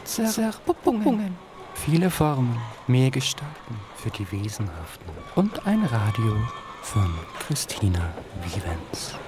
Zerpuppungen. Viele Formen, mehr Gestalten für die Wesenhaften. Und ein Radio von Christina Vivens.